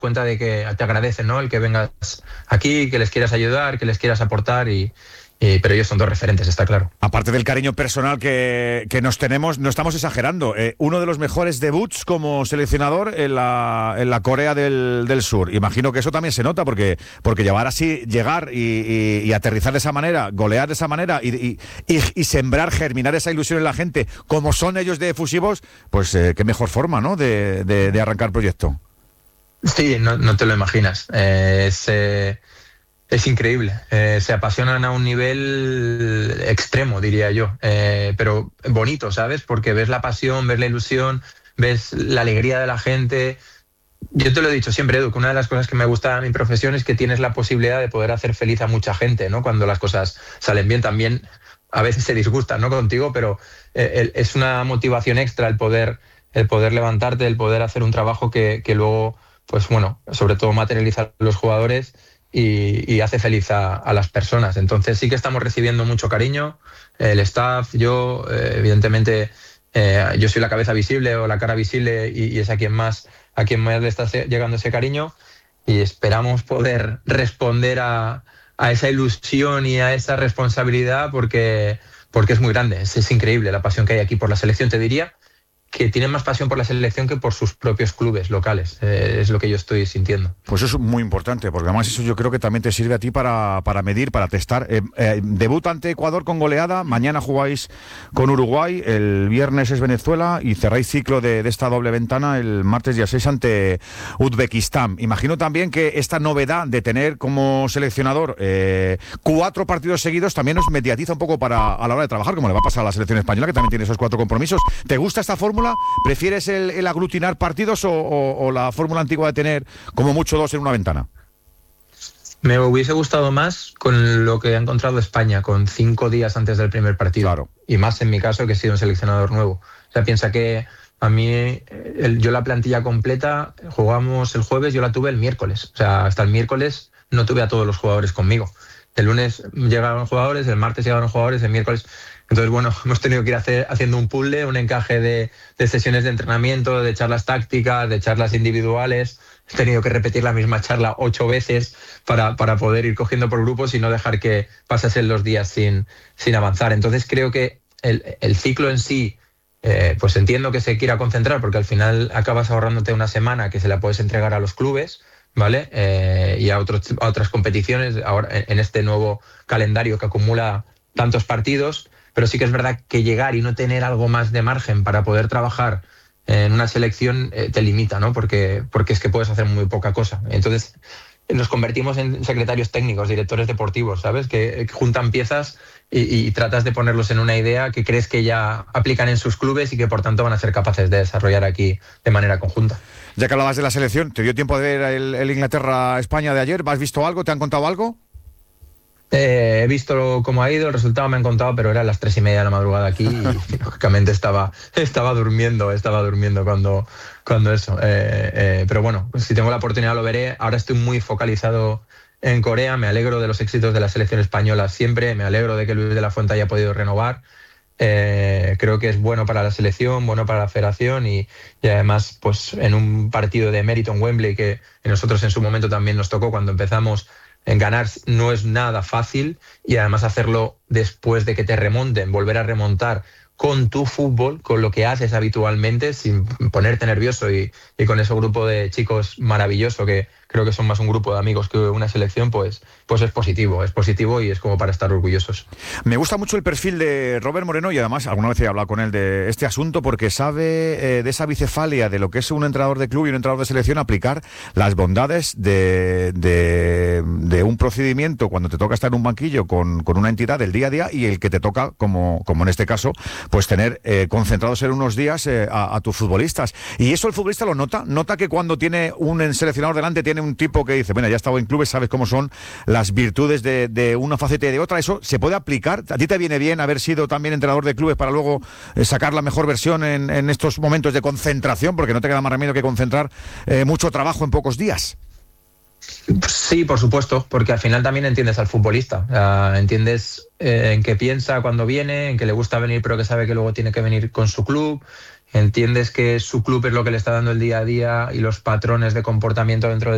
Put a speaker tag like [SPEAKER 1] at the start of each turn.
[SPEAKER 1] cuenta de que te agradecen, ¿no? El que vengas aquí, que les quieras ayudar, que les quieras aportar pero ellos son dos referentes, está claro.
[SPEAKER 2] Aparte del cariño personal que nos tenemos, no estamos exagerando. Uno de los mejores debuts como seleccionador en la Corea del Sur. Imagino que eso también se nota, porque llegar y aterrizar de esa manera, golear de esa manera y sembrar, germinar esa ilusión en la gente, como son ellos de efusivos, pues qué mejor forma, ¿no?, de arrancar proyecto.
[SPEAKER 1] Sí, no te lo imaginas. Es increíble, se apasionan a un nivel extremo, diría yo, pero bonito, ¿sabes? Porque ves la pasión, ves la ilusión, ves la alegría de la gente. Yo te lo he dicho siempre, Edu, que una de las cosas que me gusta de mi profesión es que tienes la posibilidad de poder hacer feliz a mucha gente, ¿no? Cuando las cosas salen bien, también a veces se disgustan, ¿no?, contigo, pero es una motivación extra el poder levantarte, el poder hacer un trabajo que luego, pues bueno, sobre todo materializar a los jugadores y hace feliz a las personas. Entonces sí que estamos recibiendo mucho cariño, el staff, yo, evidentemente, yo soy la cabeza visible o la cara visible y es a quien más le está llegando ese cariño, y esperamos poder responder a esa ilusión y a esa responsabilidad porque es muy grande, es increíble la pasión que hay aquí por la selección. Te diría que tienen más pasión por la selección que por sus propios clubes locales. Es lo que yo estoy sintiendo.
[SPEAKER 2] Pues eso es muy importante, porque además eso yo creo que también te sirve a ti para medir, para testar. Debut ante Ecuador con goleada, mañana jugáis con Uruguay, el viernes es Venezuela y cerráis ciclo de esta doble ventana el martes día 6 ante Uzbekistán. Imagino también que esta novedad de tener como seleccionador 4 partidos seguidos también os mediatiza un poco a la hora de trabajar, como le va a pasar a la selección española, que también tiene esos 4 compromisos. ¿Te gusta esta fórmula? ¿Prefieres el aglutinar partidos o la fórmula antigua de tener como mucho 2 en una ventana?
[SPEAKER 1] Me hubiese gustado más con lo que ha encontrado España, con 5 días antes del primer partido.
[SPEAKER 2] Claro.
[SPEAKER 1] Y más en mi caso, que he sido un seleccionador nuevo. O sea, piensa que a mí, yo la plantilla completa, jugamos el jueves, yo la tuve el miércoles. O sea, hasta el miércoles no tuve a todos los jugadores conmigo. El lunes llegaron jugadores, el martes llegaron jugadores, el miércoles... Entonces, bueno, hemos tenido que ir haciendo un puzzle, un encaje de sesiones de entrenamiento, de charlas tácticas, de charlas individuales. He tenido que repetir la misma charla 8 veces para poder ir cogiendo por grupos y no dejar que pasasen los días sin avanzar. Entonces, creo que el ciclo en sí, pues entiendo que se quiera concentrar, porque al final acabas ahorrándote una semana que se la puedes entregar a los clubes, ¿vale? Y a otras competiciones ahora en este nuevo calendario que acumula tantos partidos. Pero sí que es verdad que llegar y no tener algo más de margen para poder trabajar en una selección te limita, ¿no? Porque es que puedes hacer muy poca cosa. Entonces nos convertimos en secretarios técnicos, directores deportivos, ¿sabes? Que juntan piezas y tratas de ponerlos en una idea que crees que ya aplican en sus clubes y que por tanto van a ser capaces de desarrollar aquí de manera conjunta.
[SPEAKER 2] Ya que hablabas de la selección, ¿te dio tiempo de ver el Inglaterra-España de ayer? ¿Has visto algo? ¿Te han contado algo?
[SPEAKER 1] He visto cómo ha ido, el resultado me han contado, pero era las 3:30 de la madrugada aquí y lógicamente estaba durmiendo cuando eso. Pero bueno, pues si tengo la oportunidad lo veré. Ahora estoy muy focalizado en Corea, me alegro de los éxitos de la selección española siempre, me alegro de que Luis de la Fuente haya podido renovar. Creo que es bueno para la selección, bueno para la federación y además pues en un partido de mérito en Wembley que nosotros en su momento también nos tocó cuando empezamos. En ganar no es nada fácil y además hacerlo después de que te remonten, volver a remontar con tu fútbol, con lo que haces habitualmente, sin ponerte nervioso y con ese grupo de chicos maravilloso que creo que son más un grupo de amigos que una selección, pues es positivo y es como para estar orgullosos.
[SPEAKER 2] Me gusta mucho el perfil de Robert Moreno y además alguna vez he hablado con él de este asunto porque sabe de esa bicefalia de lo que es un entrenador de club y un entrenador de selección, aplicar las bondades de un procedimiento cuando te toca estar en un banquillo con una entidad del día a día y el que te toca, como en este caso, pues tener concentrados en unos días a tus futbolistas. Y eso el futbolista lo nota que cuando tiene un seleccionador delante tiene un tipo que dice, bueno, ya he estado en clubes, sabes cómo son las virtudes de una faceta y de otra. ¿Eso se puede aplicar? ¿A ti te viene bien haber sido también entrenador de clubes para luego sacar la mejor versión en estos momentos de concentración? Porque no te queda más remedio que concentrar mucho trabajo en pocos días.
[SPEAKER 1] Sí, por supuesto, porque al final también entiendes al futbolista, entiendes en qué piensa cuando viene, en qué le gusta venir pero que sabe que luego tiene que venir con su club, entiendes que su club es lo que le está dando el día a día y los patrones de comportamiento dentro de